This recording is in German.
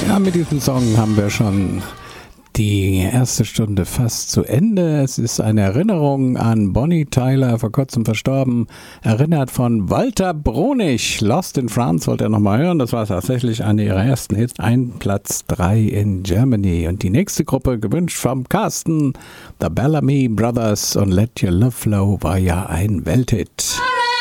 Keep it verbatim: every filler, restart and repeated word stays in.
Ja, mit diesem Song haben wir schon die erste Stunde fast zu Ende. Es ist eine Erinnerung an Bonnie Tyler, vor kurzem verstorben, erinnert von Walter Brunig. Lost in France wollte er nochmal hören. Das war tatsächlich eine ihrer ersten Hits. Ein Platz drei in Germany. Und die nächste Gruppe, gewünscht vom Carsten, The Bellamy Brothers und Let Your Love Flow, war ja ein Welthit.